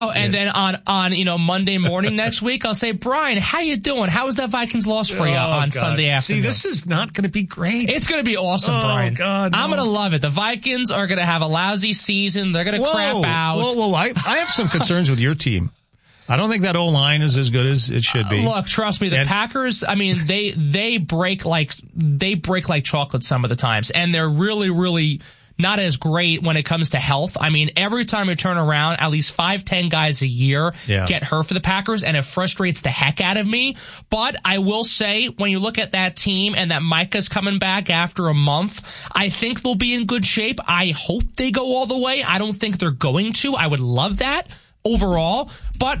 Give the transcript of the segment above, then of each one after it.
Oh, and then on Monday morning next week, I'll say, Brian, how you doing? How was that Vikings loss for you on Sunday afternoon? See, this is not going to be great. It's going to be awesome, Brian. God, no. I'm going to love it. The Vikings are going to have a lousy season. They're going to crap out. Whoa. I have some concerns with your team. I don't think that O-line is as good as it should be. Look, trust me, the Packers, I mean, they break like chocolate some of the times, and they're really, really not as great when it comes to health. I mean, every time you turn around, at least 5-10 guys a year get hurt for the Packers, and it frustrates the heck out of me. But I will say, when you look at that team and that Micah's coming back after a month, I think they'll be in good shape. I hope they go all the way. I don't think they're going to. I would love that overall. But,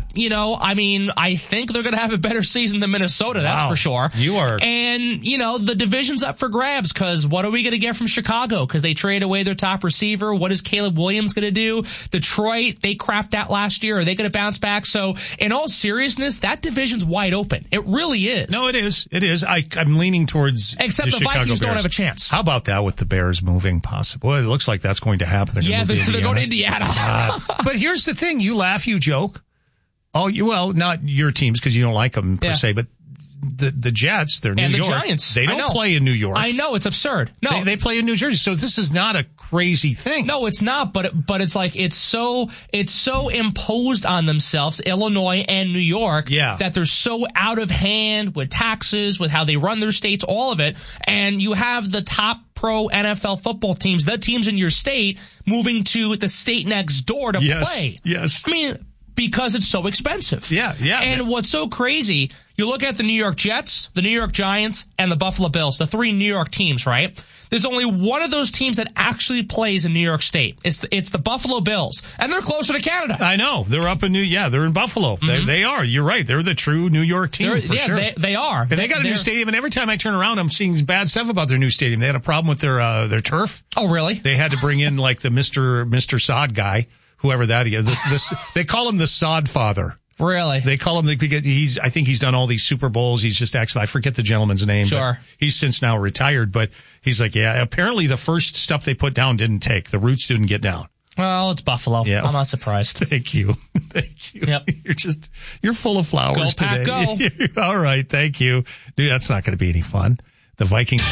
I think they're going to have a better season than Minnesota, that's for sure. You are. And, the division's up for grabs, because what are we going to get from Chicago? Because they traded away their top receiver. What is Caleb Williams going to do? Detroit, they crapped out last year. Are they going to bounce back? So, in all seriousness, that division's wide open. It really is. No, it is. It is. I'm leaning towards Except the Chicago Vikings Bears. don't have a chance. How about that with the Bears moving possible? Well, it looks like that's going to happen. They're going to Indiana. But here's the thing. You laugh, you joke. Oh, well, not your teams because you don't like them per se, but the Jets, they're New York. And the Giants. They don't play in New York. I know, it's absurd. No, they play in New Jersey, so this is not a crazy thing. No, it's not, but it's like it's so imposed on themselves, Illinois and New York, that they're so out of hand with taxes, with how they run their states, all of it, and you have the top pro NFL football teams, the teams in your state, moving to the state next door to play. Yes. I mean, because it's so expensive. Yeah. And what's so crazy, you look at the New York Jets, the New York Giants, and the Buffalo Bills, the three New York teams, right? There's only one of those teams that actually plays in New York State. It's the Buffalo Bills, and they're closer to Canada. I know. They're up in they're in Buffalo. Mm-hmm. They are. You're right. They're the true New York team for sure. They are. And they got a new stadium, and every time I turn around, I'm seeing bad stuff about their new stadium. They had a problem with their turf. Oh, really? They had to bring in like the Mr. Sod guy. Whoever that is, they call him the Sod Father. Really? They call him because I think he's done all these Super Bowls. He's just actually, I forget the gentleman's name. Sure. He's since now retired, but he's like, apparently the first stuff they put down didn't take. The roots didn't get down. Well, it's Buffalo. Yeah. I'm not surprised. Thank you. Yep. You're full of flowers go, today. Pack, go. All right. Thank you. Dude, that's not going to be any fun. The Vikings.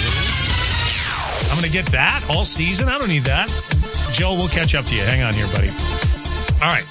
I'm going to get that all season. I don't need that. Joe, we'll catch up to you. Hang on here, buddy. All right.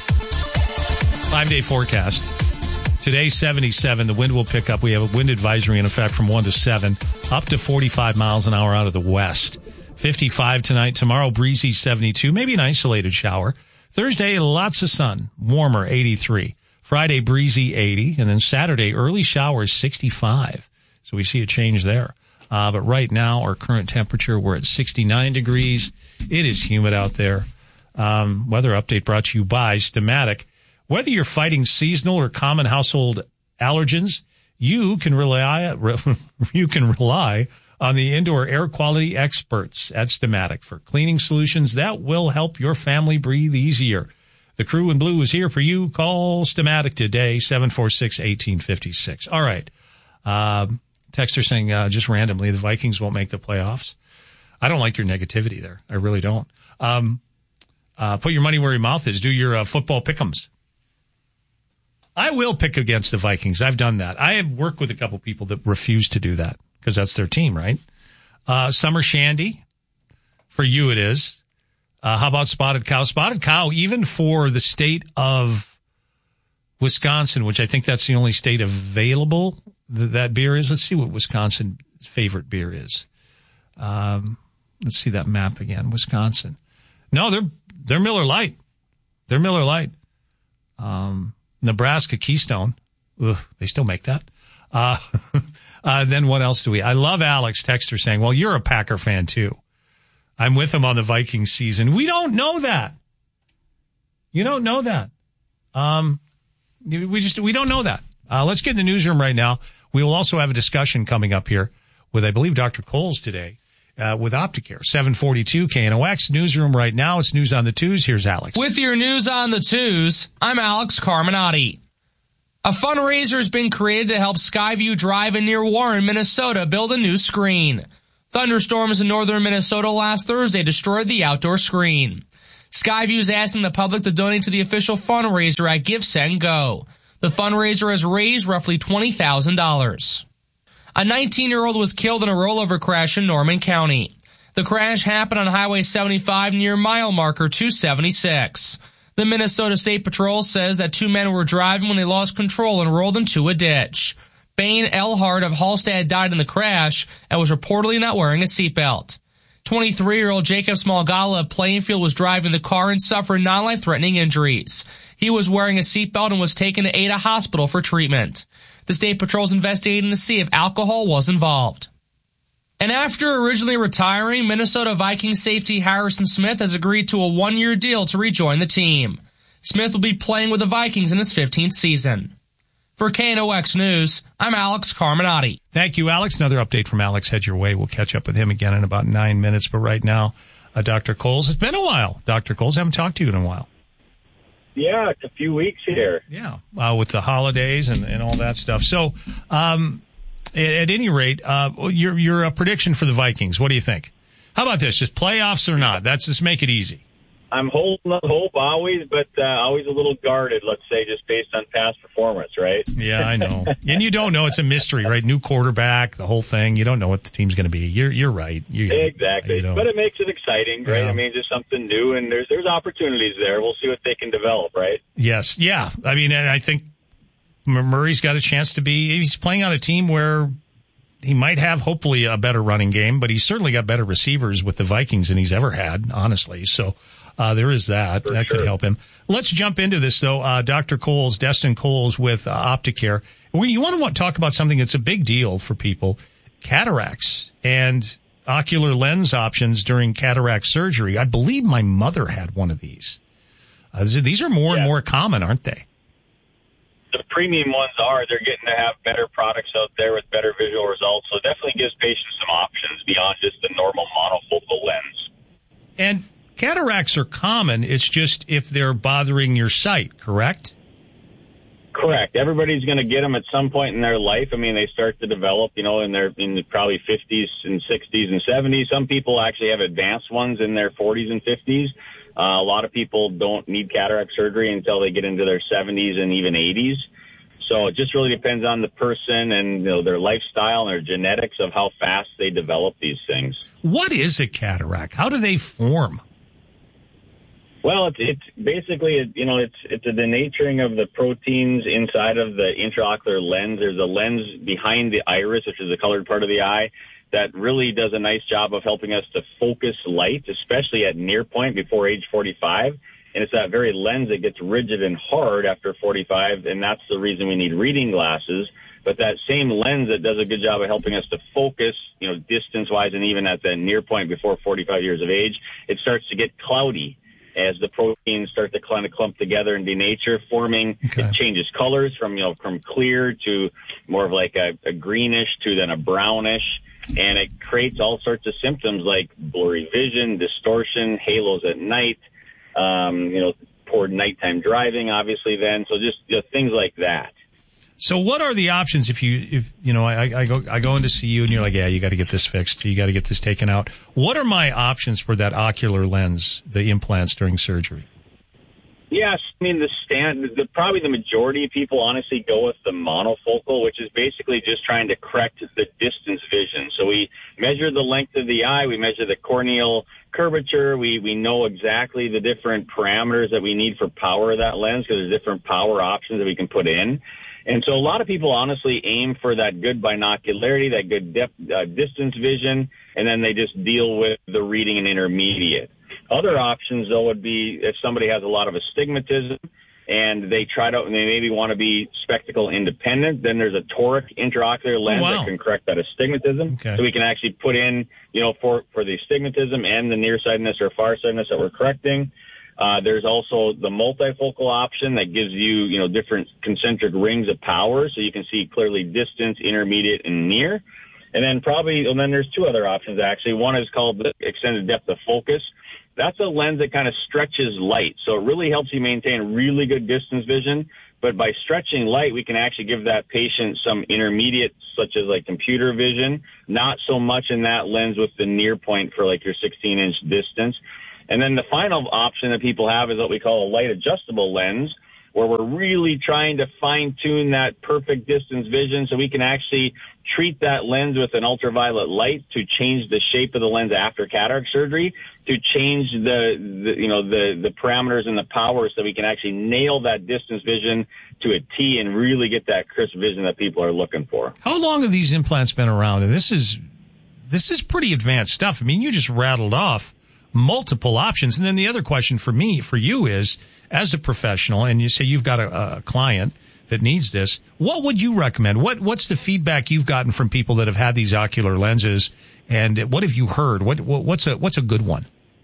5-day forecast. Today, 77. The wind will pick up. We have a wind advisory in effect from 1 to 7, up to 45 miles an hour out of the west. 55 tonight. Tomorrow, breezy 72, maybe an isolated shower. Thursday, lots of sun, warmer 83. Friday, breezy 80. And then Saturday, early showers 65. So we see a change there. But right now, our current temperature, we're at 69 degrees. It is humid out there. Weather update brought to you by Stamatic. Whether you're fighting seasonal or common household allergens, you can rely on the indoor air quality experts at Stamatic for cleaning solutions that will help your family breathe easier. The crew in blue is here for you. Call Stamatic today, 746-1856. All right. Texter saying just randomly, the Vikings won't make the playoffs. I don't like your negativity there. I really don't. Put your money where your mouth is. Do your football pick'ems. I will pick against the Vikings. I've done that. I have worked with a couple people that refuse to do that because that's their team, right? Summer Shandy. For you it is. How about Spotted Cow? Spotted Cow, even for the state of Wisconsin, which I think that's the only state available that beer is. Let's see what Wisconsin's favorite beer is. Let's see that map again. Wisconsin. No, they're Miller Lite. They're Miller Lite. Nebraska Keystone. Ugh, they still make that. Then what else do we? I love Alex Texter saying, well, you're a Packer fan too. I'm with him on the Vikings season. We don't know that. You don't know that. We don't know that. Let's get in the newsroom right now. We will also have a discussion coming up here with, I believe, Dr. Coles today. With Opticare, 742 KNOX newsroom right now. It's news on the twos. Here's Alex. With your news on the twos, I'm Alex Carminati. A fundraiser has been created to help Skyview Drive in near Warren, Minnesota, build a new screen. Thunderstorms in northern Minnesota last Thursday destroyed the outdoor screen. Skyview is asking the public to donate to the official fundraiser at GiveSendGo. The fundraiser has raised roughly $20,000. A 19-year-old was killed in a rollover crash in Norman County. The crash happened on Highway 75 near mile marker 276. The Minnesota State Patrol says that 2 men were driving when they lost control and rolled into a ditch. Bain Elhart of Hallstatt died in the crash and was reportedly not wearing a seatbelt. 23-year-old Jacob Smallgala of Plainfield was driving the car and suffered non-life-threatening injuries. He was wearing a seatbelt and was taken to Ada Hospital for treatment. The State Patrol is investigating to see if alcohol was involved. And after originally retiring, Minnesota Vikings safety Harrison Smith has agreed to a 1-year deal to rejoin the team. Smith will be playing with the Vikings in his 15th season. For KNOX News, I'm Alex Carminati. Thank you, Alex. Another update from Alex head your way. We'll catch up with him again in about 9 minutes. But right now, Dr. Coles, it's been a while. Dr. Coles, I haven't talked to you in a while. Yeah, it's a few weeks here. Yeah, with the holidays and all that stuff. So, at any rate, your prediction for the Vikings, what do you think? How about this? Just playoffs or not? Just make it easy. I'm holding up hope always, but always a little guarded, let's say, just based on past performance, right? Yeah, I know. And you don't know. It's a mystery, right? New quarterback, the whole thing. You don't know what the team's going to be. You're right. Exactly. But it makes it exciting, right? Yeah. I mean, just something new, and there's opportunities there. We'll see what they can develop, right? Yes. Yeah. I mean, and I think Murray's got a chance to be – he's playing on a team where he might have, hopefully, a better running game, but he's certainly got better receivers with the Vikings than he's ever had, honestly. So – there is that. For that sure. Could help him. Let's jump into this, though. Dr. Coles, Destin Coles with Opticare. You want to talk about something that's a big deal for people, cataracts and ocular lens options during cataract surgery. I believe my mother had one of these. These are more and more common, aren't they? The premium ones are. They're getting to have better products out there with better visual results. So it definitely gives patients some options beyond just the normal monofocal lens. And cataracts are common. It's just if they're bothering your sight, correct? Correct. Everybody's going to get them at some point in their life. I mean, they start to develop, in the probably 50s and 60s and 70s. Some people actually have advanced ones in their 40s and 50s. A lot of people don't need cataract surgery until they get into their 70s and even 80s. So it just really depends on the person and their lifestyle and their genetics of how fast they develop these things. What is a cataract? How do they form? Well, it's basically, it's a denaturing of the proteins inside of the intraocular lens. There's a lens behind the iris, which is the colored part of the eye, that really does a nice job of helping us to focus light, especially at near point before age 45. And it's that very lens that gets rigid and hard after 45, and that's the reason we need reading glasses. But that same lens that does a good job of helping us to focus, distance-wise, and even at the near point before 45 years of age, it starts to get cloudy as the proteins start to kind of clump together and denature, forming. Okay. It changes colors from clear to more of like a greenish to then a brownish, and it creates all sorts of symptoms like blurry vision, distortion, halos at night, poor nighttime driving, obviously then. So just things like that. So what are the options if I go in to see you and you're like, yeah, you got to get this fixed. You got to get this taken out. What are my options for that ocular lens, the implants during surgery? Yes, I mean, probably the majority of people honestly go with the monofocal, which is basically just trying to correct the distance vision. So we measure the length of the eye, we measure the corneal curvature, we know exactly the different parameters that we need for power of that lens because there's different power options that we can put in. And so a lot of people honestly aim for that good binocularity, that good distance vision, and then they just deal with the reading and intermediate. Other options, though, would be if somebody has a lot of astigmatism and they maybe want to be spectacle independent, then there's a toric intraocular lens that can correct that astigmatism. Okay. So we can actually put in, for the astigmatism and the nearsightedness or farsightedness that we're correcting. There's also the multifocal option that gives you, different concentric rings of power so you can see clearly distance, intermediate, and near. And then there's two other options, actually. One is called the extended depth of focus. That's a lens that kind of stretches light. So it really helps you maintain really good distance vision. But by stretching light, we can actually give that patient some intermediate, such as like computer vision, not so much in that lens with the near point for like your 16-inch distance. And then the final option that people have is what we call a light adjustable lens, where we're really trying to fine-tune that perfect distance vision so we can actually treat that lens with an ultraviolet light to change the shape of the lens after cataract surgery, to change the parameters and the power so we can actually nail that distance vision to a T and really get that crisp vision that people are looking for. How long have these implants been around? And this is pretty advanced stuff. I mean, you just rattled off multiple options. And then the other question for you is, as a professional, and you say you've got a client that needs this, what would you recommend? What's the feedback you've gotten from people that have had these ocular lenses, and what have you heard? What's a good one?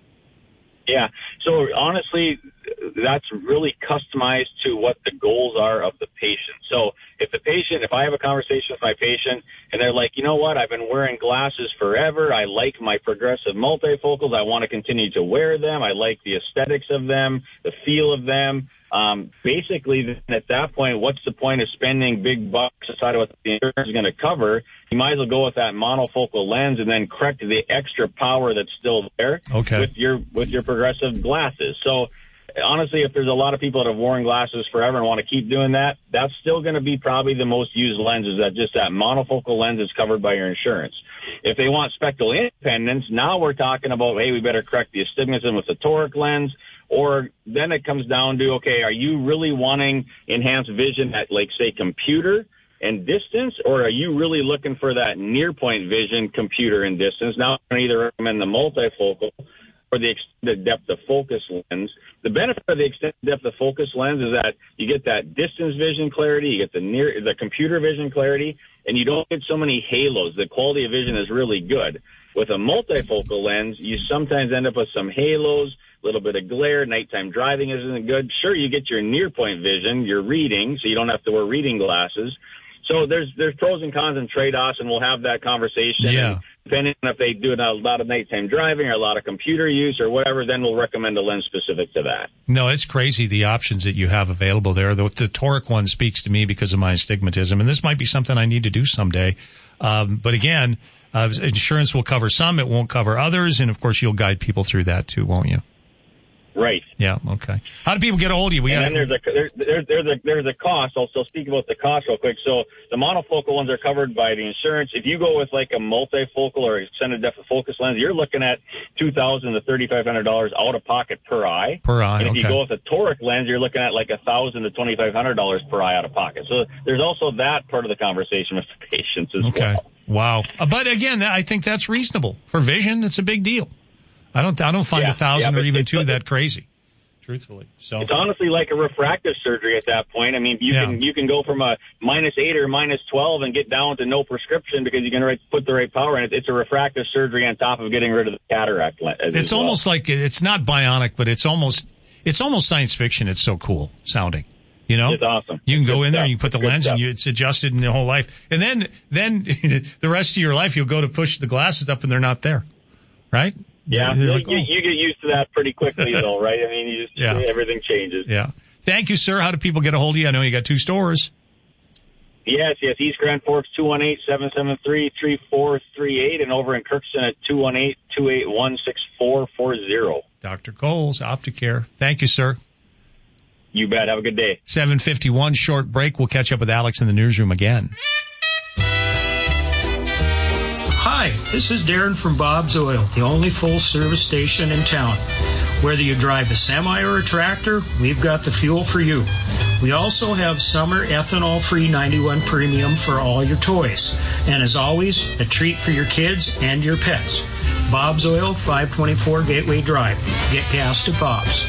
Yeah. So honestly, that's really customized to what the goals are of the patient. So if I have a conversation with my patient and they're like, you know what, I've been wearing glasses forever. I like my progressive multifocals. I want to continue to wear them. I like the aesthetics of them, the feel of them. Basically, at that point, what's the point of spending big bucks aside of what the insurance is going to cover? You might as well go with that monofocal lens and then correct the extra power that's still there with your progressive glasses. So honestly, if there's a lot of people that have worn glasses forever and want to keep doing that, that's still going to be probably the most used lens, is that just that monofocal lens is covered by your insurance. If they want spectral independence, now we're talking about, hey, we better correct the astigmatism with the toric lens. Or then it comes down to, okay, are you really wanting enhanced vision at, like, say, computer and distance, or are you really looking for that near-point vision, computer and distance? Now, I can either recommend the multifocal or the extended depth of focus lens. The benefit of the extended depth of focus lens is that you get that distance vision clarity, you get the computer vision clarity, and you don't get so many halos. The quality of vision is really good. With a multifocal lens, you sometimes end up with some halos, a little bit of glare. Nighttime driving isn't good. Sure, you get your near-point vision, your reading, so you don't have to wear reading glasses. So there's pros and cons and trade-offs, and we'll have that conversation. Yeah. And depending on if they do a lot of nighttime driving or a lot of computer use or whatever, then we'll recommend a lens specific to that. No, it's crazy, the options that you have available there. The toric one speaks to me because of my astigmatism, and this might be something I need to do someday. But again, insurance will cover some, it won't cover others, and of course you'll guide people through that too, won't you? Right. Yeah. Okay. How do people get a hold of you? Then there's a cost. I'll speak about the cost real quick. So the monofocal ones are covered by the insurance. If you go with like a multifocal or extended depth of focus lens, you're looking at $2,000 to $3,500 out of pocket per eye. And if you go with a toric lens, you're looking at like $1,000 to $2,500 per eye out of pocket. So there's also that part of the conversation with the patients as well. Wow. But again, I think that's reasonable for vision. It's a big deal. I don't find 1,000 or even 2 that crazy, truthfully. So it's honestly like a refractive surgery at that point. I mean, you can go from a -8 or -12 and get down to no prescription because you can put the right power in it. It's a refractive surgery on top of getting rid of the cataract. It's almost like it's not bionic, but it's almost science fiction. It's so cool sounding. You know, it's awesome. You can go in there and you put the lens and it's adjusted in the whole life. And then the rest of your life, you'll go to push the glasses up and they're not there. Right? Yeah. You get used to that pretty quickly though, right? I mean, everything changes. Yeah. Thank you, sir. How do people get a hold of you? I know you got 2 stores. Yes. East Grand Forks, 218-773-3438, and over in Kirkston at 218-281-6440. Dr. Coles, Opticare. Thank you, sir. You bet. Have a good day. 7:51, short break. We'll catch up with Alex in the newsroom again. Hi, this is Darren from Bob's Oil, the only full-service station in town. Whether you drive a semi or a tractor, we've got the fuel for you. We also have summer ethanol-free 91 Premium for all your toys. And as always, a treat for your kids and your pets. Bob's Oil, 524 Gateway Drive. Get gas to Bob's.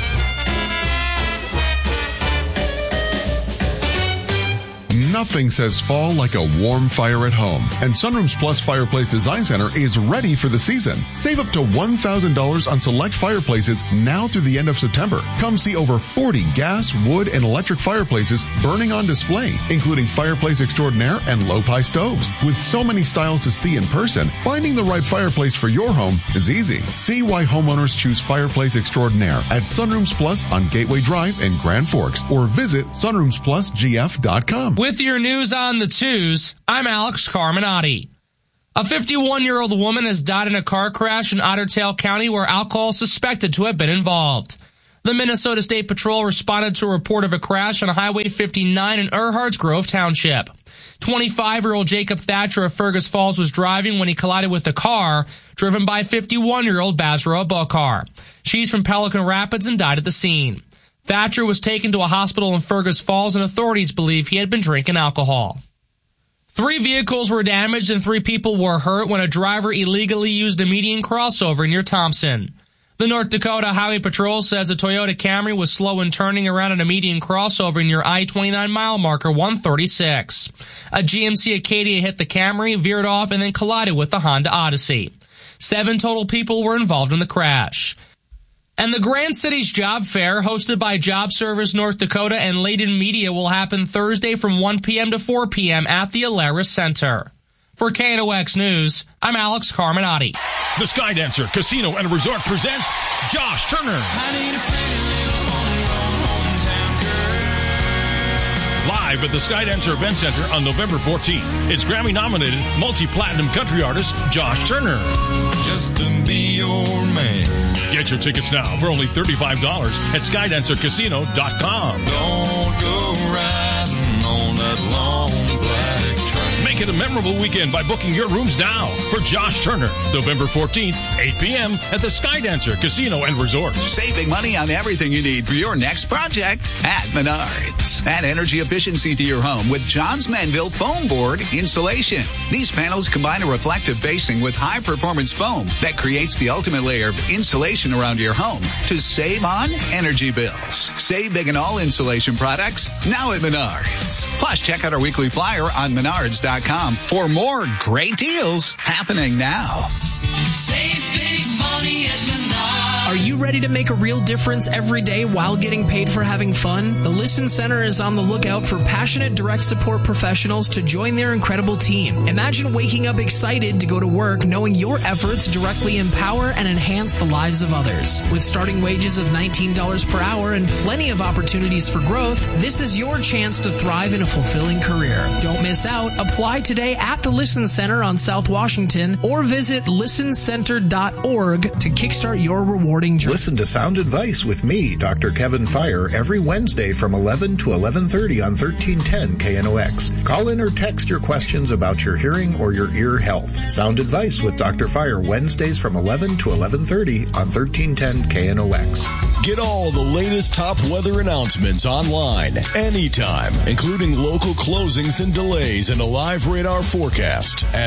Nothing says fall like a warm fire at home, and Sunrooms Plus Fireplace Design Center is ready for the season. Save up to $1,000 on select fireplaces now through the end of September. Come see over 40 gas, wood, and electric fireplaces burning on display, including Fireplace Extraordinaire and low-pie stoves. With so many styles to see in person, finding the right fireplace for your home is easy. See why homeowners choose Fireplace Extraordinaire at Sunrooms Plus on Gateway Drive in Grand Forks, or visit sunroomplusgf.com. With your news on the twos, I'm Alex Carminati. A 51-year-old woman has died in a car crash in Otter Tail County where alcohol is suspected to have been involved. The Minnesota State Patrol responded to a report of a crash on Highway 59 in Earhart's Grove Township. 25-year-old Jacob Thatcher of Fergus Falls was driving when he collided with a car driven by 51-year-old Basra Abokar. She's from Pelican Rapids and died at the scene. Thatcher was taken to a hospital in Fergus Falls, and authorities believe he had been drinking alcohol. 3 vehicles were damaged and 3 people were hurt when a driver illegally used a median crossover near Thompson. The North Dakota Highway Patrol says a Toyota Camry was slow in turning around at a median crossover near I-29 mile marker 136. A GMC Acadia hit the Camry, veered off, and then collided with the Honda Odyssey. 7 total people were involved in the crash. And the Grand Cities Job Fair, hosted by Job Service North Dakota and Layden Media, will happen Thursday from 1 p.m. to 4 p.m. at the Alaris Center. For KNOX News, I'm Alex Carminati. The Skydancer Casino and Resort presents Josh Turner. Live at the Skydancer Event Center on November 14th. It's Grammy-nominated multi-platinum country artist Josh Turner. Just to be your man. Get your tickets now for only $35 at SkydancerCasino.com. Don't go riding on that long black train. Make it a memorable weekend by booking your rooms now for Josh Turner, November 14th, 8 p.m. at the Skydancer Casino and Resort. Saving money on everything you need for your next project at Menards. Add energy efficiency to your home with Johns Manville Foam Board Insulation. These panels combine a reflective facing with high-performance foam that creates the ultimate layer of insulation around your home to save on energy bills. Save big on all insulation products now at Menards. Plus, check out our weekly flyer on Menards.com for more great deals happening now. Save big money at Menards. Are you ready to make a real difference every day while getting paid for having fun? The Listen Center is on the lookout for passionate direct support professionals to join their incredible team. Imagine waking up excited to go to work knowing your efforts directly empower and enhance the lives of others. With starting wages of $19 per hour and plenty of opportunities for growth, this is your chance to thrive in a fulfilling career. Don't miss out. Apply today at the Listen Center on South Washington or visit listencenter.org to kickstart your rewarding journey. Listen to Sound Advice with me, Dr. Kevin Fire, every Wednesday from 11 to 11:30 on 1310 KNOX. Call in or text your questions about your hearing or your ear health. Sound Advice with Dr. Fire, Wednesdays from 11 to 11:30 on 1310 KNOX. Get all the latest top weather announcements online, anytime, including local closings and delays and a live radar forecast at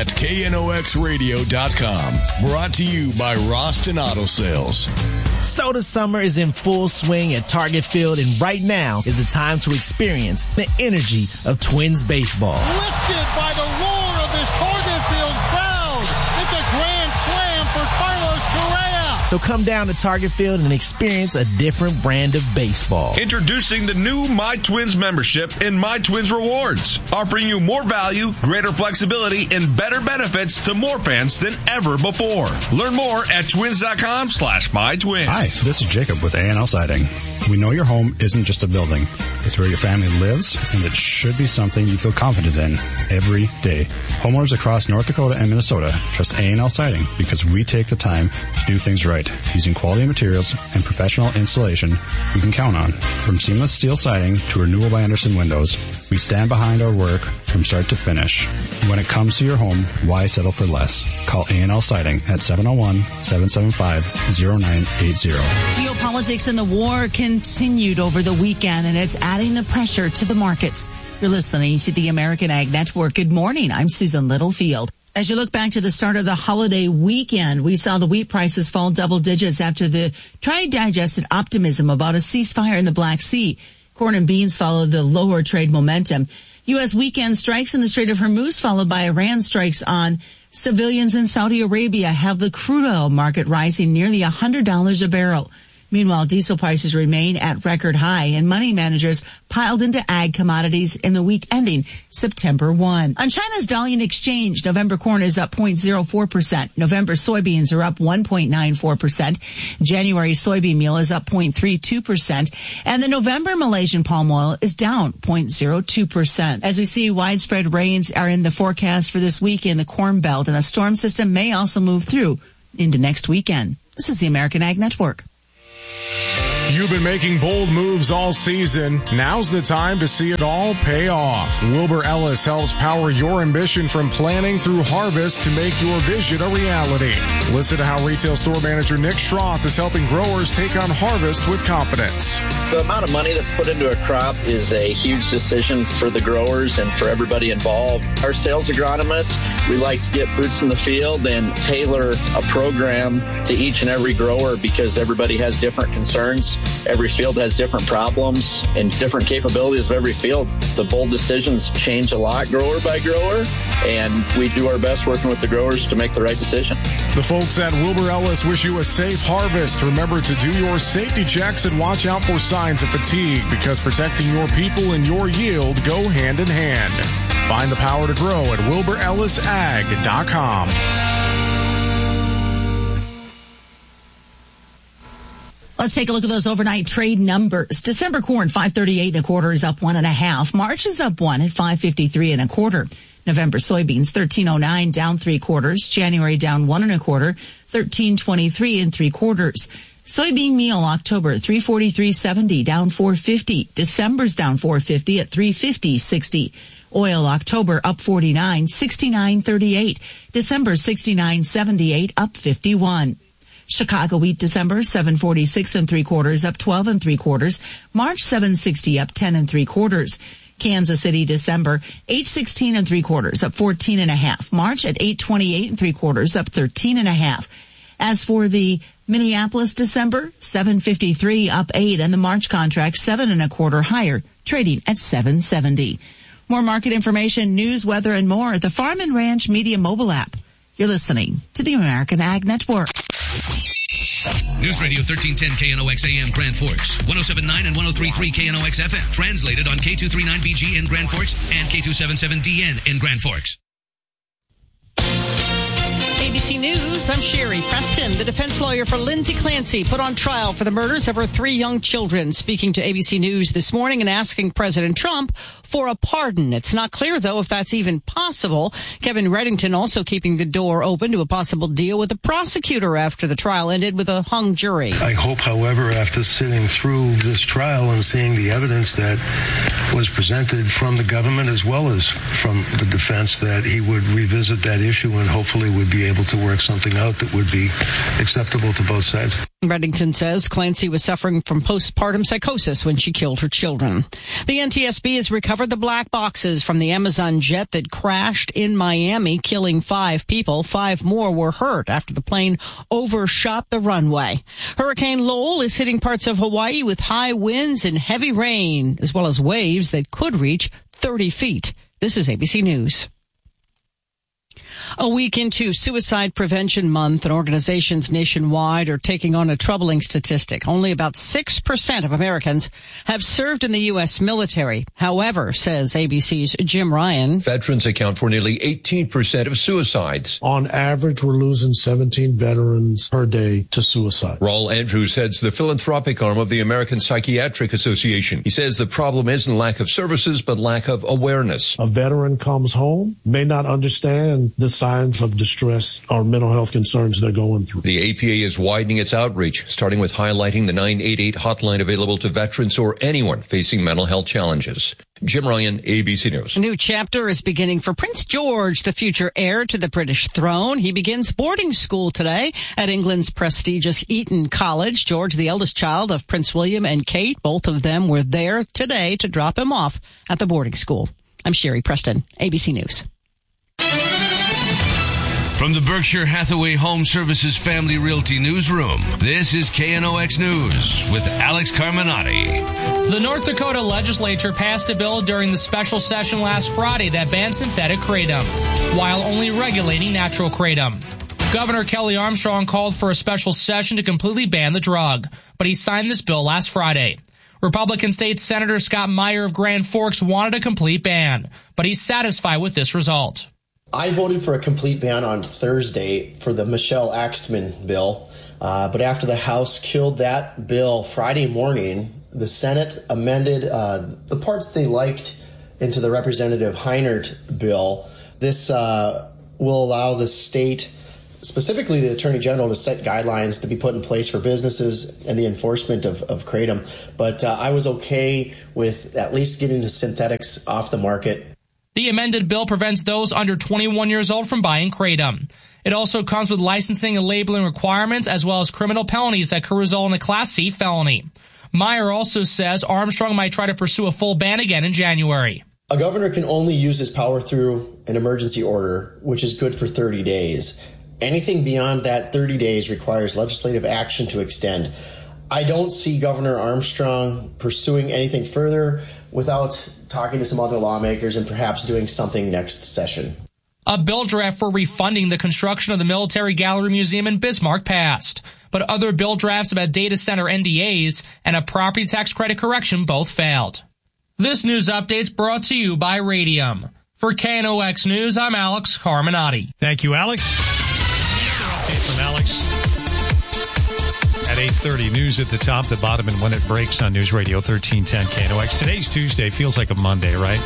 KNOXradio.com. Brought to you by Roston Auto Sales. Soda Summer is in full swing at Target Field, and right now is the time to experience the energy of Twins baseball. Lifted by the roar of this Target Field crowd. It's a grand slam for Carlos Correa. So come down to Target Field and experience a different brand of baseball. Introducing the new My Twins membership and My Twins Rewards, offering you more value, greater flexibility, and better benefits to more fans than ever before. Learn more at twins.com/mytwins. Hi, this is Jacob with A&L Siding. We know your home isn't just a building. It's where your family lives, and it should be something you feel confident in every day. Homeowners across North Dakota and Minnesota trust A&L Siding because we take the time to do things right, using quality materials and professional installation you can count on. From seamless steel siding to renewal by Andersen windows, we stand behind our work from start to finish. When it comes to your home, why settle for less? Call A&L Siding at 701-775-0980. Geopolitics and the war continued over the weekend, and it's adding the pressure to the markets. You're listening to the American Ag Network. Good morning. I'm Susan Littlefield. As you look back to the start of the holiday weekend, we saw the wheat prices fall double digits after the trade-digested optimism about a ceasefire in the Black Sea. Corn and beans followed the lower trade momentum. U.S. weekend strikes in the Strait of Hormuz, followed by Iran strikes on civilians in Saudi Arabia, have the crude oil market rising nearly $100 a barrel. Meanwhile, diesel prices remain at record high, and money managers piled into ag commodities in the week ending September 1. On China's Dalian Exchange, November corn is up 0.04%. November soybeans are up 1.94%. January soybean meal is up 0.32%. And the November Malaysian palm oil is down 0.02%. As we see, widespread rains are in the forecast for this week in the Corn Belt, and a storm system may also move through into next weekend. This is the American Ag Network. You've been making bold moves all season. Now's the time to see it all pay off. Wilbur Ellis helps power your ambition from planning through harvest to make your vision a reality. Listen to how retail store manager Nick Schroth is helping growers take on harvest with confidence. The amount of money that's put into a crop is a huge decision for the growers and for everybody involved. Our sales agronomists, we like to get boots in the field and tailor a program to each and every grower because everybody has different concerns. Every field has different problems and different capabilities of every field. The bold decisions change a lot grower by grower, and we do our best working with the growers to make the right decision. The folks at Wilbur Ellis wish you a safe harvest. Remember to do your safety checks and watch out for signs of fatigue because protecting your people and your yield go hand in hand. Find the power to grow at WilburEllisAg.com. Let's take a look at those overnight trade numbers. December corn, 538.25 is up 1.5. March is up 1 at 553.25. November soybeans, 1309 down 3/4. January down 1.25, 1323 3/4. Soybean meal October, 343.70 down 450. December's down 450 at 350.60. Oil October up 49, 69.38. December 69.78 up 51. Chicago wheat December 746 3/4 up 12 3/4. March 760 up 10 3/4. Kansas City December 816 3/4 up 14.5. March at 828 3/4 up 13.5. As for the Minneapolis December 753 up 8, and the March contract 7 1/4 higher, trading at 770. More market information, news, weather, and more at the Farm and Ranch Media mobile app. You're listening to the American Ag Network. News Radio 1310 KNOX AM Grand Forks, 107.9 and 103.3 KNOX FM. Translated on K239BG in Grand Forks and K277DN in Grand Forks. ABC News, I'm Sherry Preston. The defense lawyer for Lindsay Clancy put on trial for the murders of her 3 young children, speaking to ABC News this morning and asking President Trump for a pardon. It's not clear, though, if that's even possible. Kevin Reddington also keeping the door open to a possible deal with the prosecutor after the trial ended with a hung jury. I hope, however, after sitting through this trial and seeing the evidence that was presented from the government as well as from the defense, that he would revisit that issue and hopefully would be able to work something out that would be acceptable to both sides. Reddington says Clancy was suffering from postpartum psychosis when she killed her children. The NTSB has recovered the black boxes from the Amazon jet that crashed in Miami, killing 5 people. 5 more were hurt after the plane overshot the runway. Hurricane Lowell is hitting parts of Hawaii with high winds and heavy rain, as well as waves that could reach 30 feet. This is ABC News. A week into Suicide Prevention Month, and organizations nationwide are taking on a troubling statistic. Only about 6% of Americans have served in the U.S. military. However, says ABC's Jim Ryan, veterans account for nearly 18% of suicides. On average, we're losing 17 veterans per day to suicide. Raul Andrews heads the philanthropic arm of the American Psychiatric Association. He says the problem isn't lack of services, but lack of awareness. A veteran comes home, may not understand the signs of distress or mental health concerns they're going through. The APA is widening its outreach, starting with highlighting the 988 hotline available to veterans or anyone facing mental health challenges. Jim Ryan, ABC News. A new chapter is beginning for Prince George, the future heir to the British throne. He begins boarding school today at England's prestigious Eton College. George, the eldest child of Prince William and Kate, both of them were there today to drop him off at the boarding school. I'm Sherry Preston, ABC News. From the Berkshire Hathaway Home Services Family Realty Newsroom, this is KNOX News with Alex Carminati. The North Dakota legislature passed a bill during the special session last Friday that bans synthetic kratom, while only regulating natural kratom. Governor Kelly Armstrong called for a special session to completely ban the drug, but he signed this bill last Friday. Republican State Senator Scott Meyer of Grand Forks wanted a complete ban, but he's satisfied with this result. I voted for a complete ban on Thursday for the Michelle Axtman bill, but after the House killed that bill Friday morning, the Senate amended the parts they liked into the Representative Heinert bill. This will allow the state, specifically the Attorney General, to set guidelines to be put in place for businesses and the enforcement of Kratom. But I was okay with at least getting the synthetics off the market. The amended bill prevents those under 21 years old from buying Kratom. It also comes with licensing and labeling requirements as well as criminal penalties that could result in a Class C felony. Meyer also says Armstrong might try to pursue a full ban again in January. A governor can only use his power through an emergency order, which is good for 30 days. Anything beyond that 30 days requires legislative action to extend. I don't see Governor Armstrong pursuing anything further without talking to some other lawmakers and perhaps doing something next session. A bill draft for refunding the construction of the Military Gallery Museum in Bismarck passed, but other bill drafts about data center NDAs and a property tax credit correction both failed. This news update's brought to you by Radium. For KNOX News, I'm Alex Carminati. Thank you, Alex. Update from Alex. At 8:30, news at the top, the bottom, and when it breaks on News Radio 1310 KNOX. Today's Tuesday. Feels like a Monday, right?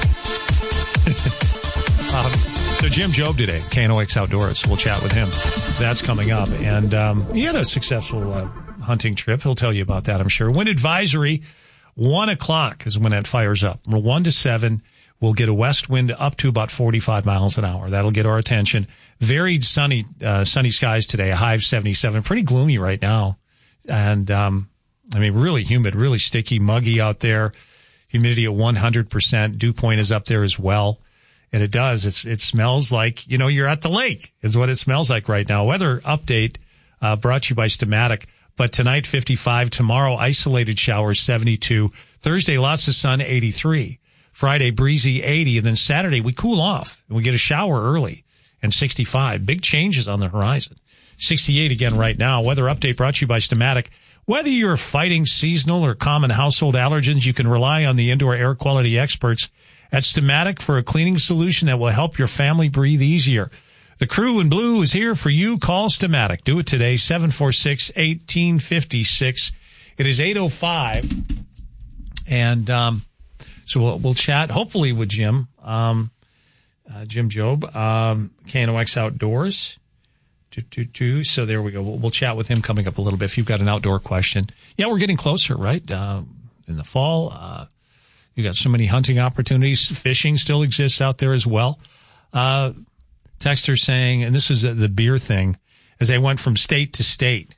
So Jim Job today, KNOX Outdoors. We'll chat with him. That's coming up. And he had a successful hunting trip. He'll tell you about that, I'm sure. Wind advisory, 1 o'clock is when it fires up. From 1 to 7, we'll get a west wind up to about 45 miles an hour. That'll get our attention. Varied sunny skies today, a high of 77. Pretty gloomy right now. And, really humid, really sticky, muggy out there. Humidity at 100%. Dew point is up there as well. And it does. It smells like, you're at the lake is what it smells like right now. Weather update, brought to you by Stamatic. But tonight, 55. Tomorrow, isolated showers, 72. Thursday, lots of sun, 83. Friday, breezy, 80. And then Saturday, we cool off and we get a shower early and 65. Big changes on the horizon. 68 again right now. Weather update brought to you by Stamatic. Whether you're fighting seasonal or common household allergens, you can rely on the indoor air quality experts at Stamatic for a cleaning solution that will help your family breathe easier. The crew in blue is here for you. Call Stamatic. Do it today, 746-1856. It is 8:05. And so we'll chat, hopefully, with Jim, Jim Job, KNOX Outdoors. So there we go. We'll chat with him coming up a little bit if you've got an outdoor question. Yeah, we're getting closer, right? In the fall, you got so many hunting opportunities. Fishing still exists out there as well. Texter saying, and this is the beer thing, as they went from state to state.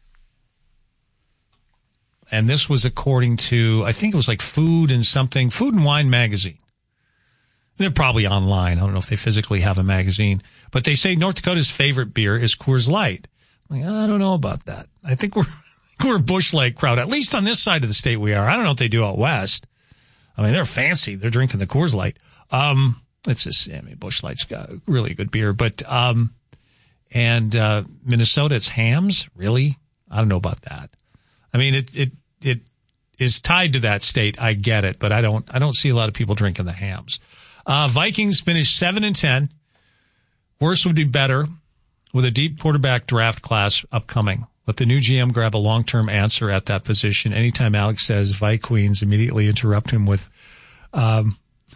And this was according to, I think it was like Food and Wine magazine. They're probably online. I don't know if they physically have a magazine. But they say North Dakota's favorite beer is Coors Light. I don't know about that. I think we're a Busch Light crowd. At least on this side of the state we are. I don't know what they do out west. They're fancy. They're drinking the Coors Light. Busch Light's got really good beer. But Minnesota, it's Hamm's. Really? I don't know about that. It is tied to that state. I get it, but I don't see a lot of people drinking the Hamm's. Vikings finished 7-10. Worse would be better with a deep quarterback draft class upcoming. Let the new GM grab a long-term answer at that position. Anytime Alex says Vikings, immediately interrupt him with, oh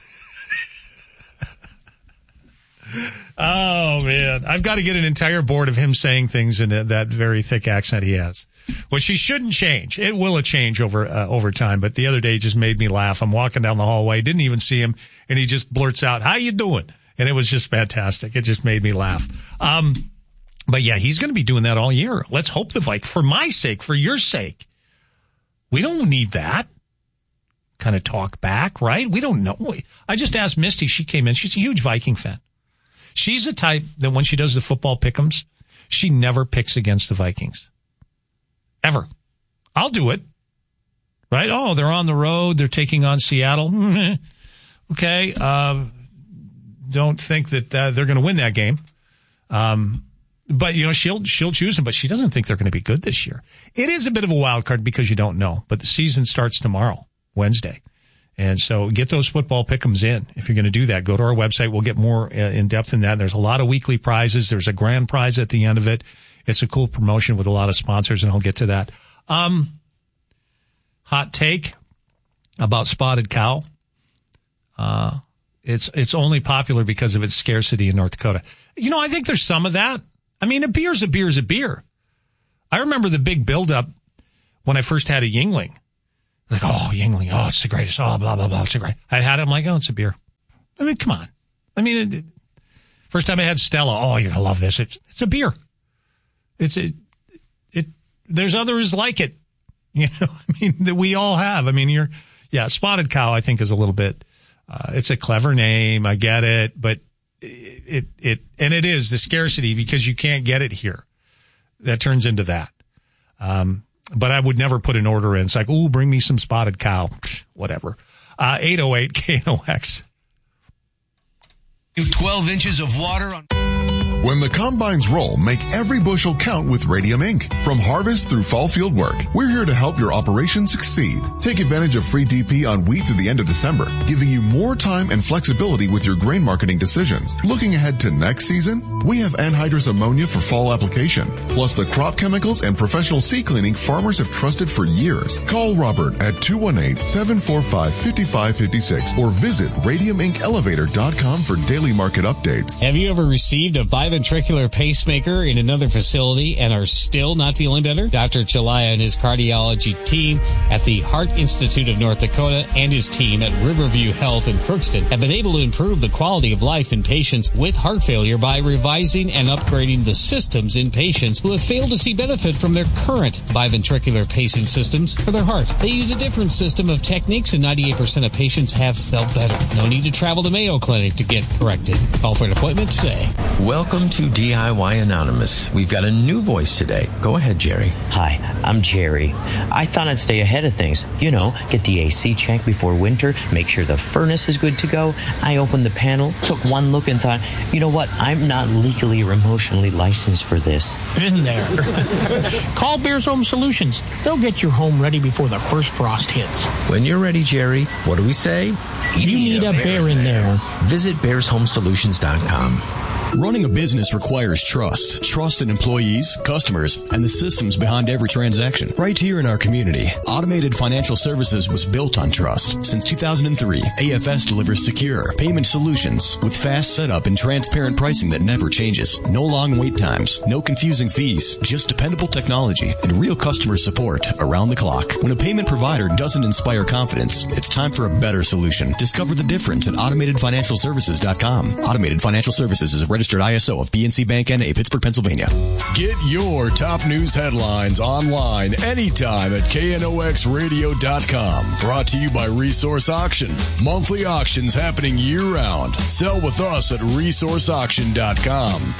man, I've got to get an entire board of him saying things in that very thick accent he has, which he shouldn't change. It will change over time. But the other day just made me laugh. I'm walking down the hallway, didn't even see him, and he just blurts out, "How you doing?" And it was just fantastic. It just made me laugh. But yeah, he's going to be doing that all year. Let's hope for my sake, for your sake. We don't need that kind of talk back, right? We don't know. I just asked Misty. She came in. She's a huge Viking fan. She's the type that when she does the football pick'ems, she never picks against the Vikings. Ever. I'll do it. Right? Oh, they're on the road. They're taking on Seattle. Okay. Don't think that they're going to win that game. But, she'll choose them, but she doesn't think they're going to be good this year. It is a bit of a wild card because you don't know, but the season starts tomorrow, Wednesday. And so get those football pick'ems in. If you're going to do that, go to our website. We'll get more in depth in that. There's a lot of weekly prizes. There's a grand prize at the end of it. It's a cool promotion with a lot of sponsors, and I'll get to that. Hot take about spotted cow. It's only popular because of its scarcity in North Dakota. I think there's some of that. I mean, a beer's a beer. I remember the big buildup when I first had a Yuengling. Like, oh, Yuengling, oh, it's the greatest. Oh, blah, blah, blah, it's the great. I had it, I'm like, oh, it's a beer. I mean, come on. I mean, first time I had Stella, oh, you're going to love this. It's a beer. There's others like it. That we all have. I mean, spotted cow, I think, is a little bit, it's a clever name. I get it, but it is the scarcity because you can't get it here. That turns into that. But I would never put an order in. It's like, ooh, bring me some spotted cow. Whatever. 808 KNOX. 12 inches of water on. When the combines roll, make every bushel count with Radium Inc. From harvest through fall field work, we're here to help your operation succeed. Take advantage of free DP on wheat through the end of December, giving you more time and flexibility with your grain marketing decisions. Looking ahead to next season, we have anhydrous ammonia for fall application, plus the crop chemicals and professional seed cleaning farmers have trusted for years. Call Robert at 218-745-5556 or visit radiuminkelevator.com for daily market updates. Have you ever received a biventricular pacemaker in another facility and are still not feeling better? Dr. Chalaya and his cardiology team at the Heart Institute of North Dakota and his team at Riverview Health in Crookston have been able to improve the quality of life in patients with heart failure by revising and upgrading the systems in patients who have failed to see benefit from their current biventricular pacing systems for their heart. They use a different system of techniques and 98% of patients have felt better. No need to travel to Mayo Clinic to get corrected. Call for an appointment today. Welcome to DIY Anonymous. We've got a new voice today. Go ahead, Jerry. Hi, I'm Jerry. I thought I'd stay ahead of things. Get the AC checked before winter, make sure the furnace is good to go. I opened the panel, took one look and thought, you know what? I'm not legally or emotionally licensed for this. Been there. Call Bears Home Solutions. They'll get your home ready before the first frost hits. When you're ready, Jerry, what do we say? You need a bear in there. Visit BearsHomeSolutions.com. Running a business requires trust. Trust in employees, customers, and the systems behind every transaction. Right here in our community, Automated Financial Services was built on trust. Since 2003, AFS delivers secure payment solutions with fast setup and transparent pricing that never changes. No long wait times, no confusing fees, just dependable technology and real customer support around the clock. When a payment provider doesn't inspire confidence, it's time for a better solution. Discover the difference at AutomatedFinancialServices.com. Automated Financial Services is a registered ISO of PNC Bank N.A., Pittsburgh, Pennsylvania. Get your top news headlines online anytime at KNOXradio.com. Brought to you by Resource Auction. Monthly auctions happening year-round. Sell with us at ResourceAuction.com.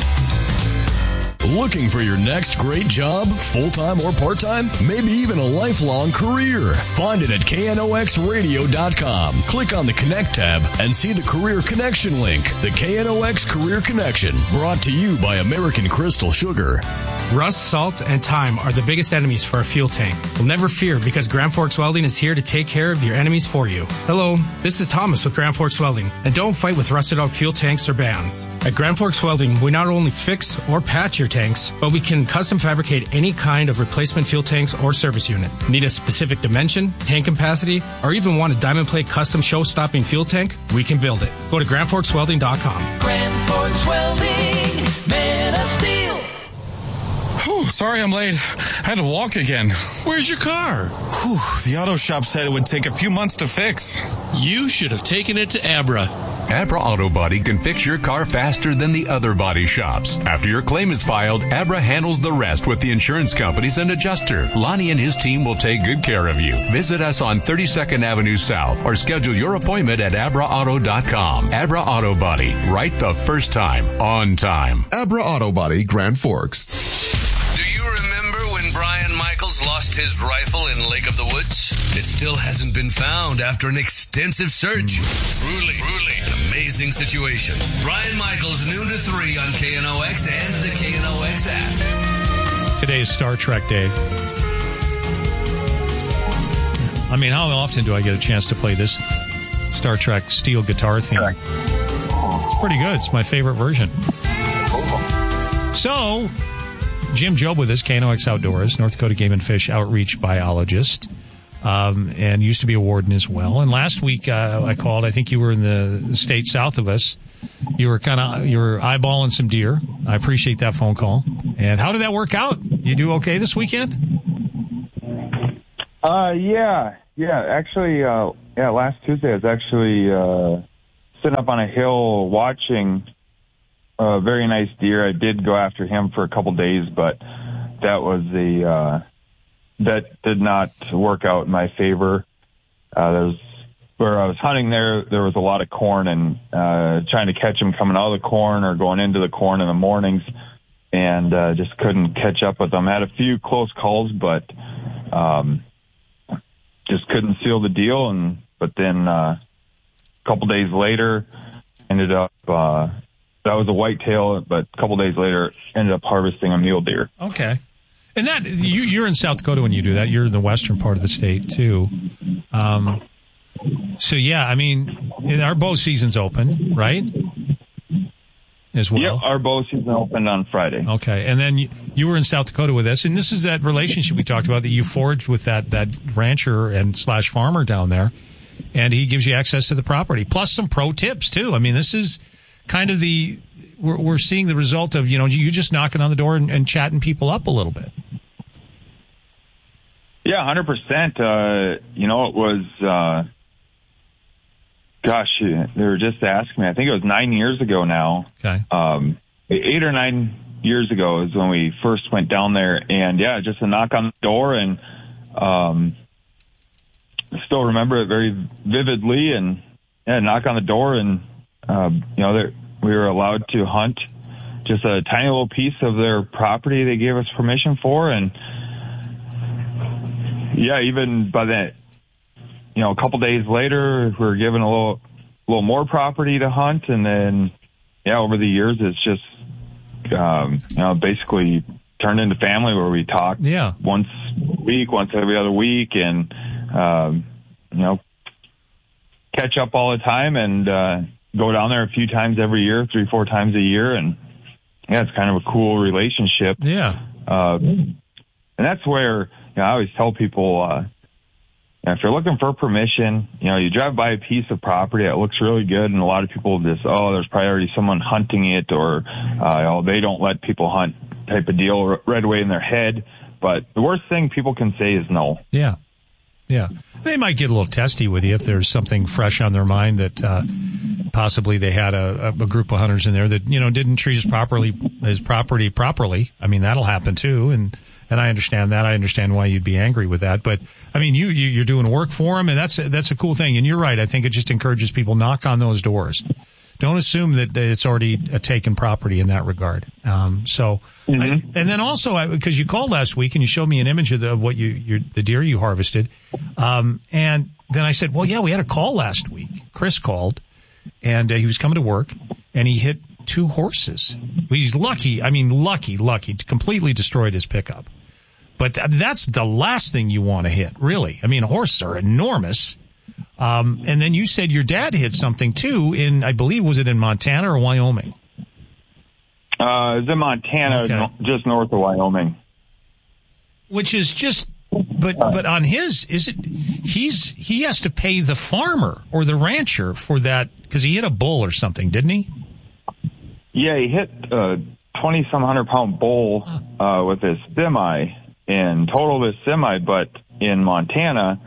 Looking for your next great job, full-time or part-time? Maybe even a lifelong career? Find it at KNOXradio.com. Click on the Connect tab and see the Career Connection link. The KNOX Career Connection, brought to you by American Crystal Sugar. Rust, salt, and time are the biggest enemies for a fuel tank. Well, never fear, because Grand Forks Welding is here to take care of your enemies for you. Hello, this is Thomas with Grand Forks Welding, and don't fight with rusted out fuel tanks or bands. At Grand Forks Welding, we not only fix or patch your tanks, but we can custom fabricate any kind of replacement fuel tanks or service unit. Need a specific dimension, tank capacity, or even want a diamond plate custom show-stopping fuel tank? We can build it. Go to GrandForksWelding.com. Grand Forks Welding, men of steel. Whew, sorry I'm late. I had to walk again. Where's your car? Whew, the auto shop said it would take a few months to fix. You should have taken it to Abra. Abra Auto Body can fix your car faster than the other body shops. After your claim is filed, Abra handles the rest with the insurance companies and adjuster. Lonnie and his team will take good care of you. Visit us on 32nd Avenue South or schedule your appointment at abraauto.com. Abra Auto Body, right the first time, on time. Abra Auto Body, Grand Forks. Do you remember when Brian Michaels lost his rifle in Lake of the Woods? It still hasn't been found after an extensive search. Truly an amazing amazing situation. Brian Michaels, noon to 3 on KNOX and the KNOX app. Today is Star Trek Day. I mean, how often do I get a chance to play this Star Trek steel guitar theme? It's pretty good. It's my favorite version. So, Jim Job with us, KNOX Outdoors, North Dakota Game and Fish outreach biologist, and used to be a warden as well. And last week I called. I think you were in the state south of us. You were eyeballing some deer. I appreciate that phone call. And how did that work out? You do okay this weekend? Yeah. Actually, last Tuesday I was actually sitting up on a hill watching a very nice deer. I did go after him for a couple days, but that was that did not work out in my favor. Where I was hunting there was a lot of corn, and trying to catch him coming out of the corn or going into the corn in the mornings, and just couldn't catch up with them. Had a few close calls, but just couldn't seal the deal. But then a couple days later, ended up that was a whitetail, but a couple days later, ended up harvesting a mule deer. Okay. And that you're in South Dakota when you do that. You're in the western part of the state, too. So, yeah, I mean, our bow season's open, right? As well. Yep, our bow season opened on Friday. Okay. And then you were in South Dakota with us, and this is that relationship we talked about that you forged with that rancher and / farmer down there, and he gives you access to the property, plus some pro tips, too. I mean, this is kind of we're seeing the result of, you just knocking on the door and chatting people up a little bit. Yeah, 100%. It was, gosh, they were just asking me, I think it was 9 years ago now. Okay. 8 or 9 years ago is when we first went down there, and yeah, just a knock on the door, and I still remember it very vividly, and knock on the door, and we were allowed to hunt just a tiny little piece of their property they gave us permission for. And yeah, even by that, a couple days later, we were given a little more property to hunt. And then, over the years, it's just, basically turned into family where we talk once a week, once every other week, and, catch up all the time, and, go down there a few times every year, 3-4 times a year. And yeah, it's kind of a cool relationship. Yeah. And that's where, I always tell people, if you're looking for permission, you drive by a piece of property that looks really good, and a lot of people just, there's probably already someone hunting it, or, they don't let people hunt type of deal right away in their head. But the worst thing people can say is no. Yeah. Yeah. They might get a little testy with you if there's something fresh on their mind that possibly they had a group of hunters in there that, didn't treat his property properly. I mean, that'll happen too. And I understand that. I understand why you'd be angry with that. But I mean, you're doing work for them, and that's a cool thing. And you're right. I think it just encourages people, knock on those doors. Don't assume that it's already a taken property in that regard. And then also, because you called last week and you showed me an image of the deer you harvested. And then I said, well, yeah, we had a call last week. Chris called, and he was coming to work, and he hit 2 horses. He's lucky. I mean, lucky, completely destroyed his pickup. But that's the last thing you want to hit, really. I mean, horses are enormous. And then you said your dad hit something too I believe, was it in Montana or Wyoming? It was in Montana, just north of Wyoming. Which is just, but on his, he has to pay the farmer or the rancher for that, because he hit a bull or something, didn't he? Yeah, he hit a 20-some 100-pound bull with his semi, and totaled his semi, but in Montana,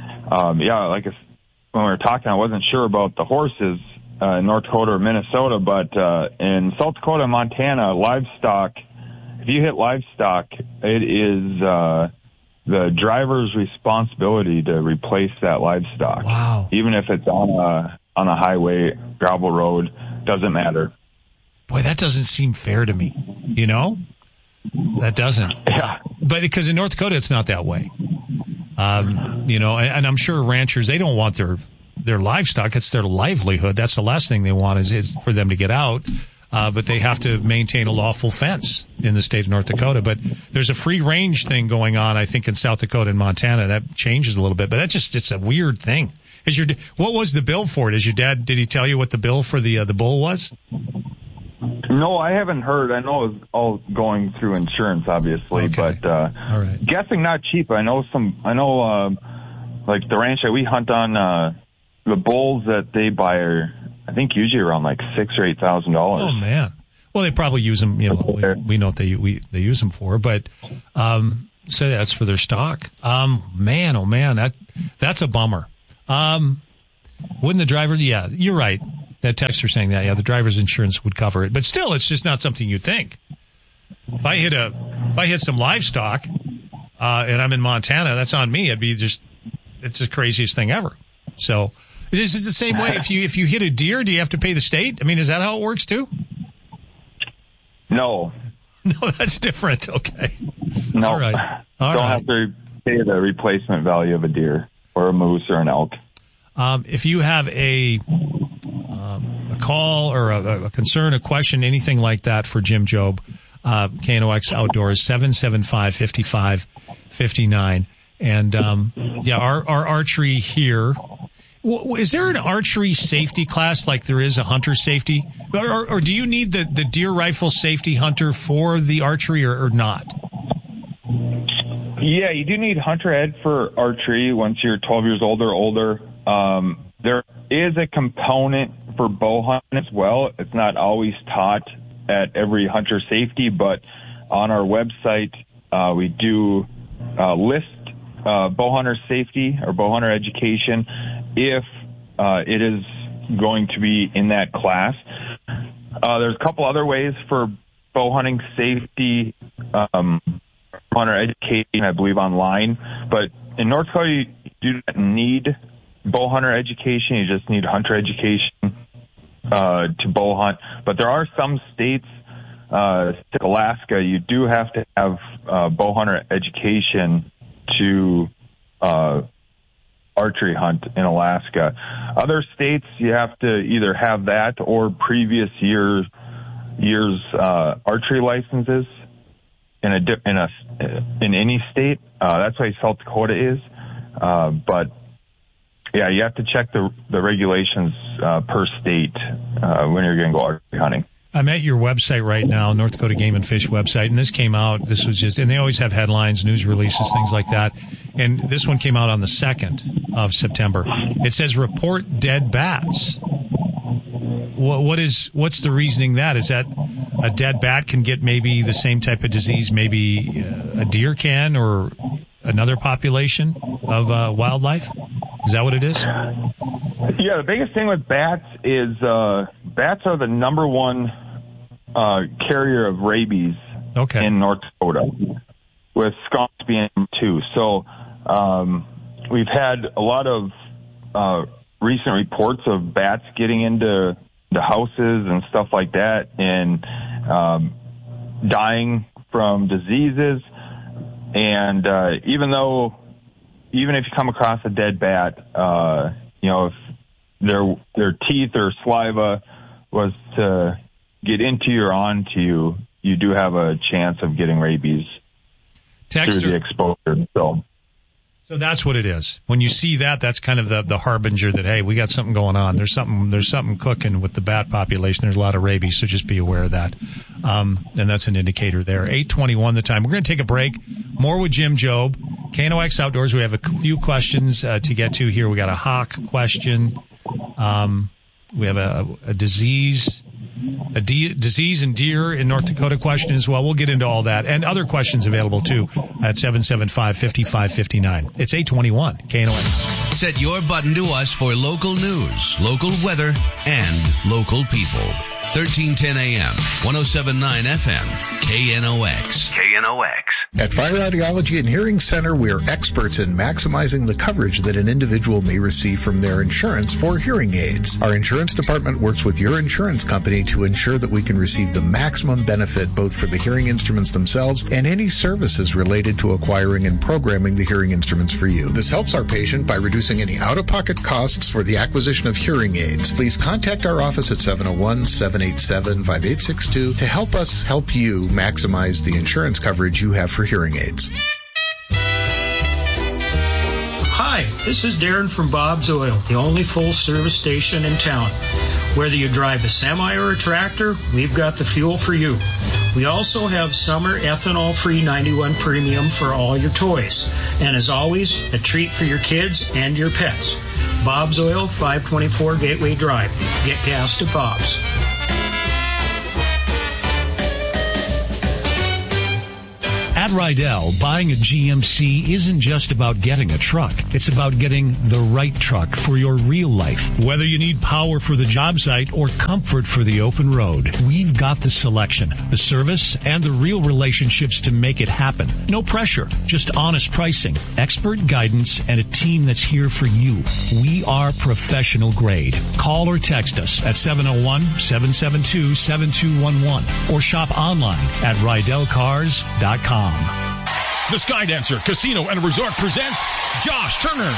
when we were talking, I wasn't sure about the horses in North Dakota or Minnesota, but in South Dakota and Montana, livestock, if you hit livestock, it is the driver's responsibility to replace that livestock. Wow. Even if it's on a highway, gravel road, doesn't matter. Boy, that doesn't seem fair to me. That doesn't. Yeah. But because in North Dakota, it's not that way. And I'm sure ranchers, they don't want their their livestock. It's their livelihood. That's the last thing they want is for them to get out. But they have to maintain a lawful fence in the state of North Dakota. But there's a free range thing going on, I think, in South Dakota and Montana. That changes a little bit, but it's a weird thing. What was the bill for it? Is your dad, did he tell you what the bill for the bull was? No, I haven't heard. I know it was all going through insurance, obviously, Okay. but All right. guessing not cheap. I know like the ranch that we hunt on, the bulls that they buy are, I think, usually around like $6,000 or $8,000. Oh man! Well, they probably use them. You know, we know what they use them for, but so that's for their stock. Man, oh man, that's a bummer. Wouldn't the driver? Yeah, you're right. That texter saying that. Yeah, the driver's insurance would cover it, but still, it's just not something you'd think. If I hit some livestock, and I'm in Montana, that's on me. It's the craziest thing ever. So. Is it the same way if you hit a deer, do you have to pay the state? I mean, is that how it works too? No. No, that's different. Okay. No. All right. Don't have to pay the replacement value of a deer or a moose or an elk. If you have a call or a concern, a question, anything like that for Jim Job, KNOX Outdoors, 775-5559. And, our archery here. Is there an archery safety class like there is a hunter safety? Or do you need the deer rifle safety hunter for the archery or not? Yeah, you do need hunter ed for archery once you're 12 years old or older. There is a component for bow hunting as well. It's not always taught at every hunter safety, but on our website, we do list bow hunter safety or bow hunter education if it is going to be in that class. There's a couple other ways for bow hunting safety hunter education, I believe, online. But in North Dakota, you do not need bow hunter education. You just need hunter education to bow hunt. But there are some states, like Alaska, you do have to have bow hunter education to archery hunt in Alaska. Other states, you have to either have that or previous years archery licenses in any state. That's why South Dakota is. But yeah, you have to check the regulations per state when you're going to go archery hunting. I'm at your website right now, North Dakota Game and Fish website, and this came out, and they always have headlines, news releases, things like that. And this one came out on the 2nd of September. It says, report dead bats. What's the reasoning that? Is that a dead bat can get maybe the same type of disease maybe a deer can or another population of wildlife? Is that what it is? Yeah, the biggest thing with bats is bats are the number one carrier of rabies in North Dakota, with skunks being two. So we've had a lot of recent reports of bats getting into the houses and stuff like that and dying from diseases. And even if you come across a dead bat, if their teeth or saliva was to get into you or onto you, you do have a chance of getting rabies through the exposure. So that's what it is. When you see that, that's kind of the harbinger that, hey, we got something going on. There's something cooking with the bat population. There's a lot of rabies, so just be aware of that. And that's an indicator there. 8:21 the time. We're going to take a break. More with Jim Job. KNOX Outdoors. We have a few questions to get to here. We got a hawk question. We have a disease in deer in North Dakota question as well. We'll get into all that and other questions available too at 775-5559. It's 8:21 KNOX. Set your button to us for local news, local weather, and local people. 1310 AM, 107.9 FM, KNOX. KNOX. At Fire Audiology and Hearing Center, we are experts in maximizing the coverage that an individual may receive from their insurance for hearing aids. Our insurance department works with your insurance company to ensure that we can receive the maximum benefit both for the hearing instruments themselves and any services related to acquiring and programming the hearing instruments for you. This helps our patient by reducing any out-of-pocket costs for the acquisition of hearing aids. Please contact our office at 701-787-5862 to help us help you maximize the insurance coverage you have for hearing aids. Hi, this is Darren from Bob's Oil, the only full-service station in town. Whether you drive a semi or a tractor, we've got the fuel for you. We also have summer ethanol-free 91 Premium for all your toys. And as always, a treat for your kids and your pets. Bob's Oil, 524 Gateway Drive. Get gas to Bob's. At Rydell, buying a GMC isn't just about getting a truck. It's about getting the right truck for your real life. Whether you need power for the job site or comfort for the open road, we've got the selection, the service, and the real relationships to make it happen. No pressure, just honest pricing, expert guidance, and a team that's here for you. We are professional grade. Call or text us at 701-772-7211 or shop online at RydellCars.com. The Skydancer Casino and Resort presents Josh Turner.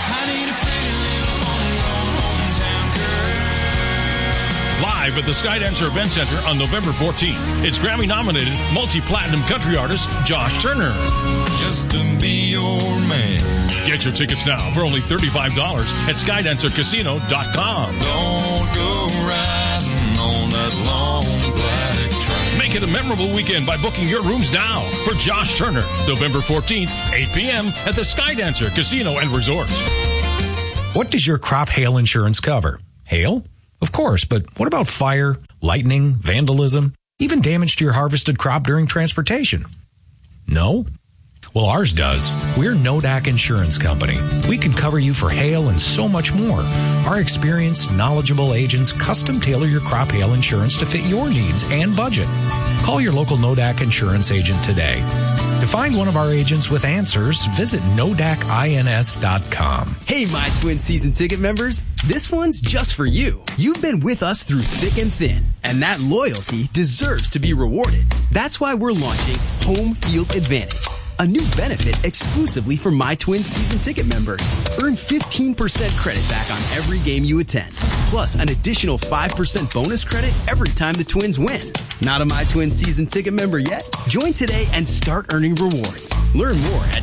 Live at the Skydancer Event Center on November 14th. It's Grammy-nominated multi-platinum country artist Josh Turner. Just to be your man. Get your tickets now for only $35 at SkydancerCasino.com. Don't go riding on that long black train. Make it a memorable weekend by booking your rooms now for Josh Turner, November 14th, 8 p.m. at the Skydancer Casino and Resort. What does your crop hail insurance cover? Hail? Of course, but what about fire, lightning, vandalism, even damage to your harvested crop during transportation? No? Well, ours does. We're Nodak Insurance Company. We can cover you for hail and so much more. Our experienced, knowledgeable agents custom tailor your crop hail insurance to fit your needs and budget. Call your local Nodak Insurance agent today. To find one of our agents with answers, visit NodakINS.com. Hey, My Twin season ticket members. This one's just for you. You've been with us through thick and thin, and that loyalty deserves to be rewarded. That's why we're launching Home Field Advantage, a new benefit exclusively for My Twin season ticket members. Earn 15% credit back on every game you attend, plus an additional 5% bonus credit every time the Twins win. Not a My Twin season ticket member yet? Join today and start earning rewards. Learn more at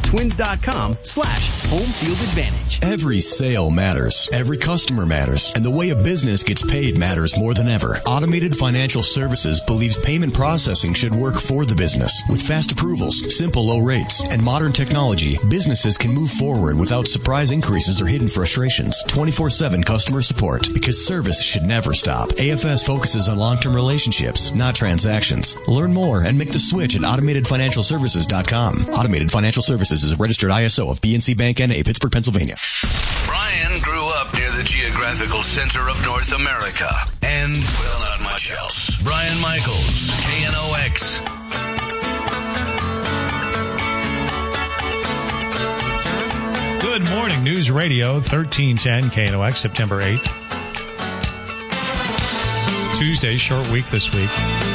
twins.com/homefieldadvantage. Every sale matters. Every customer matters. And the way a business gets paid matters more than ever. Automated Financial Services believes payment processing should work for the business. With fast approvals, simple low rates, and modern technology, businesses can move forward without surprise increases or hidden frustrations. 24/7 customer support, because service should never stop. AFS focuses on long-term relationships, not transactions. Learn more and make the switch at AutomatedFinancialServices.com. Automated Financial Services is a registered ISO of PNC Bank N.A., Pittsburgh, Pennsylvania. Brian grew up near the geographical center of North America and, well, not much else. Brian Michaels, KNOX. Good morning, News Radio 1310 KNOX, September 8th. Tuesday, short week this week.